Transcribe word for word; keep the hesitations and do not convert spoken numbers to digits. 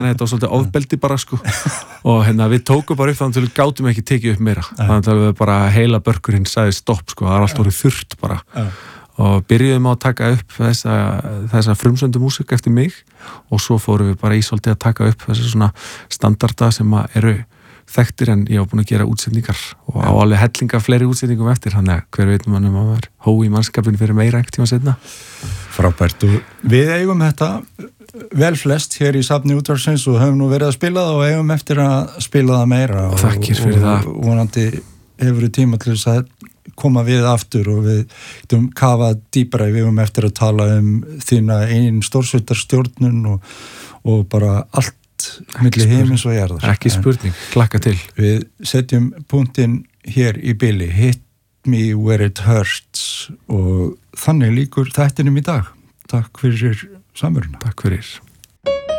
þetta var svolítið ofbeldi bara sko og hérna við tókum bara upp þannig til við gátum ekki tekið upp meira þannig að við bara heila börkurinn sagði stopp sko, það var alltaf orðið þurrt bara og byrjuðum á að taka upp þessa, þessa frumsöndu músík eftir mig og svo fórum við bara í svolítið að taka upp þessa svona standarda sem eru þekktir en ég var búin að gera útsendingar og á alveg hellinga fleiri útsendingum eftir þannig að hver veitum hann um að vera hó í mannskapin fyrir meira einhvern tíma setna. Frábært og við eigum þetta vel flest hér í safni útvarpsins og höfum nú verið að spila það og eigum eftir að spila það meira og, Þakkir fyrir það. og vonandi hefur við tíma til þess að koma við aftur og við getum kafað dýpra við eigum eftir að tala um þína einn stórsveitarstjórnun og, og bara allt milli heimins og jarðar. Ekki spurning, klakka til. Við setjum punktinn hér í bili, hit me where it hurts og þannig líkur þættinum í dag. Takk fyrir samveruna. Takk fyrir.